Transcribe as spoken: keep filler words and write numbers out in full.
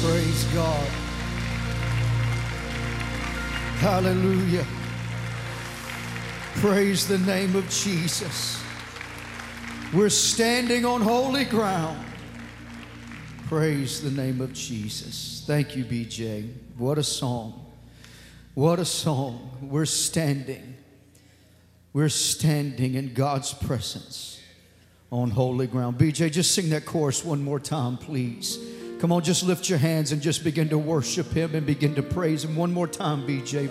Praise God. Hallelujah. Praise the name of Jesus. We're standing on holy ground. Praise the name of Jesus. Thank you, B J. What a song. What a song. We're standing. We're standing in God's presence on holy ground. B J, just sing that chorus one more time, please. Come on, just lift your hands and just begin to worship Him and begin to praise Him one more time, B J.